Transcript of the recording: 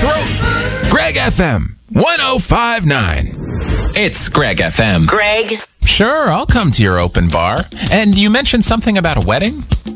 throat. Greg FM 105.9. It's Greg FM. Greg. Sure, I'll come to your open bar. And you mentioned something about a wedding?